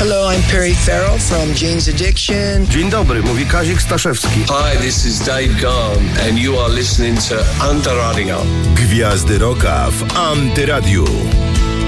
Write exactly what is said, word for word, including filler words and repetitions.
Hello, I'm Perry Farrell from Jane's Addiction. Dzień dobry, mówi Kazik Staszewski. Hi, this is Dave Gahan and you are listening to Antiradio. Gwiazdy Rocka w Antyradiu.